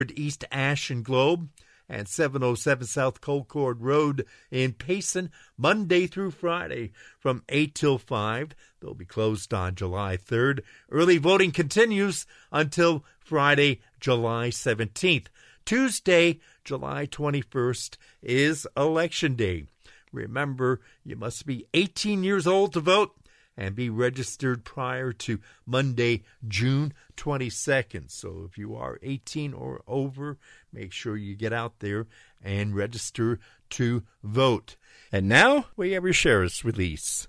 East Ash and Globe, and 707 South Concord Road in Payson, Monday through Friday from 8 till 5. They'll be closed on July 3rd. Early voting continues until Friday, July 17th. Tuesday, July 21st is Election Day. Remember, you must be 18 years old to vote and be registered prior to Monday, June 22nd. So if you are 18 or over, make sure you get out there and register to vote. And now, we have your sheriff's release.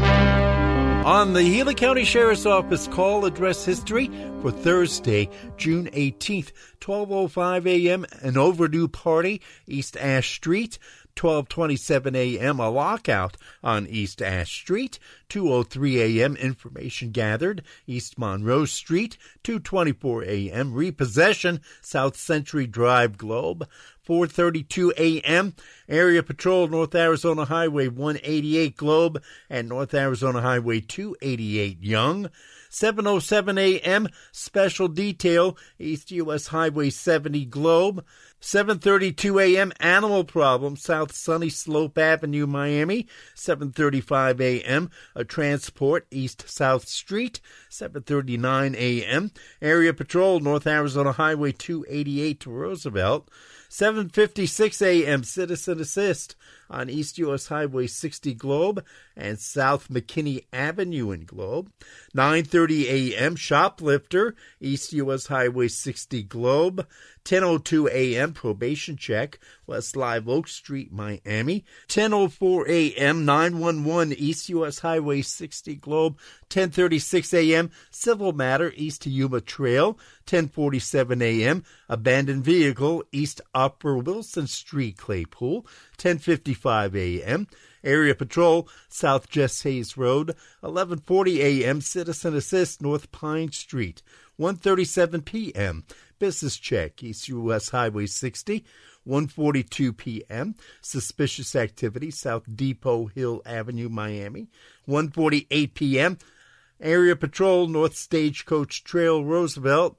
On the Gila County Sheriff's Office call address history for Thursday, June 18th, 12:05 a.m., an overdue party, East Ash Street. 12:27 a.m., a lockout on East Ash Street. 2:03 a.m., information gathered, East Monroe Street. 2:24 a.m., repossession, South Century Drive, Globe. 4:32 a.m., area patrol, North Arizona Highway 188, Globe, and North Arizona Highway 288, Young. 7:07 a.m., special detail, East U.S. Highway 70, Globe. 7:32 a.m., animal problem, South Sunny Slope Avenue, Miami. 7:35 a.m., a transport, East South Street. 7:39 a.m., area patrol, North Arizona Highway 288 to Roosevelt. 7:56 a.m., citizen assist on East U.S. Highway 60, Globe, and South McKinney Avenue in Globe. 9:30 a.m., shoplifter, East U.S. Highway 60, Globe. 10:02 a.m., probation check, West Live Oak Street, Miami. 10:04 a.m., 911, East U.S. Highway 60, Globe. 10:36 a.m., civil matter, East Yuma Trail. 10:47 a.m., abandoned vehicle, East Upper Wilson Street, Claypool. 10:55 a.m., area patrol, South Jess Hayes Road. 11:40 a.m., citizen assist, North Pine Street. 1:37 p.m., business check, East U.S. Highway 60. 1:42 p.m., suspicious activity, South Depot Hill Avenue, Miami. 1:48 p.m., area patrol, North Stagecoach Trail, Roosevelt.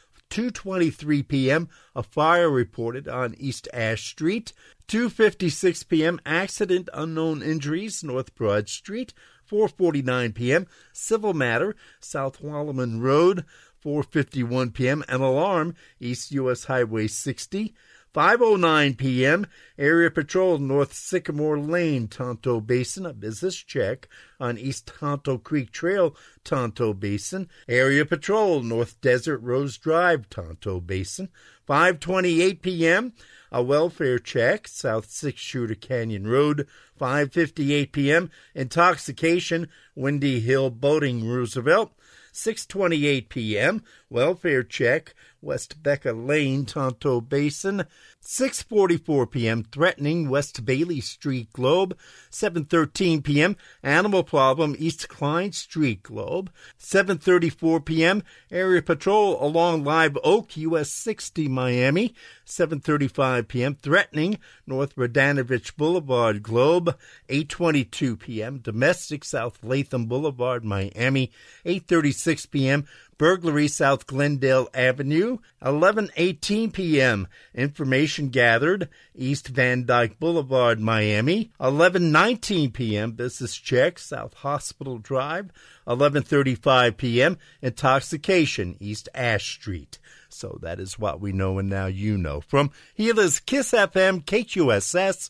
2:23 p.m., a fire reported on East Ash Street. 2:56 p.m., accident, unknown injuries, North Broad Street. 4:49 p.m., civil matter, South Wallaman Road. 4:51 p.m., an alarm, East U.S. Highway 60. 5:09 p.m., area patrol, North Sycamore Lane, Tonto Basin, a business check on East Tonto Creek Trail, Tonto Basin. Area patrol, North Desert Rose Drive, Tonto Basin. 5:28 p.m., a welfare check, South Six Shooter Canyon Road. 5:58 p.m., intoxication, Windy Hill Boating, Roosevelt. 6:28 p.m., welfare check, West Becca Lane, Tonto Basin. 6:44 p.m., threatening, West Bailey Street, Globe. 7:13 p.m., animal problem, East Klein Street, Globe. 7:34 p.m., area patrol along Live Oak, US 60, Miami. 7:35 p.m., threatening, North Radanovich Boulevard, Globe. 8:22 p.m., domestic, South Latham Boulevard, Miami. 8:36 p.m., burglary, South Glendale Avenue. 11:18 p.m., information gathered, East Van Dyke Boulevard, Miami. 11:19 p.m., business check, South Hospital Drive. 11:35 p.m., intoxication, East Ash Street. So that is what we know, and now you know. From Gila's Kiss FM, KQSS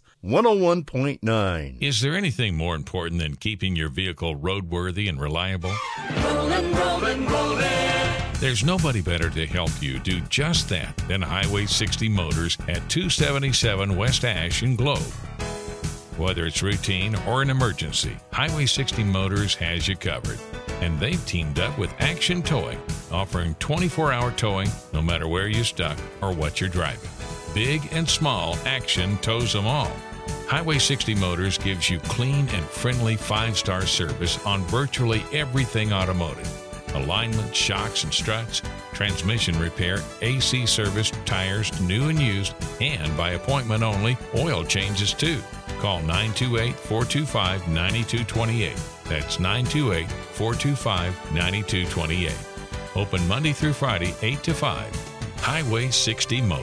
101.9. Is there anything more important than keeping your vehicle roadworthy and reliable? Rollin', rollin', rollin'. There's nobody better to help you do just that than Highway 60 Motors at 277 West Ash in Globe. Whether it's routine or an emergency, Highway 60 Motors has you covered. And they've teamed up with Action Towing, offering 24-hour towing no matter where you're stuck or what you're driving. Big and small, Action tows them all. Highway 60 Motors gives you clean and friendly 5-star service on virtually everything automotive. Alignment, shocks and struts, transmission repair, AC service, tires, new and used, and by appointment only, oil changes too. Call 928-425-9228. That's 928-425-9228. Open Monday through Friday, 8 to 5. Highway 60 Motors.